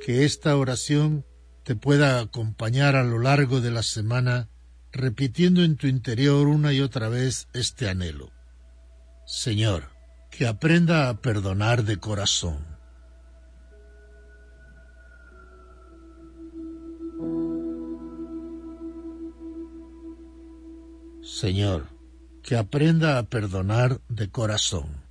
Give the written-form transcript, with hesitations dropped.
que esta oración te pueda acompañar a lo largo de la semana, repitiendo en tu interior una y otra vez este anhelo. Señor, que aprenda a perdonar de corazón. Señor, que aprenda a perdonar de corazón.